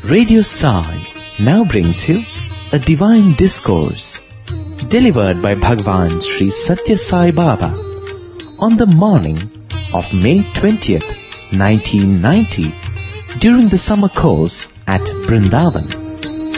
Radio Sai now brings you a divine discourse delivered by Bhagwan Sri Satya Sai Baba on the morning of May 20th, 1990 during the summer course at Brindavan.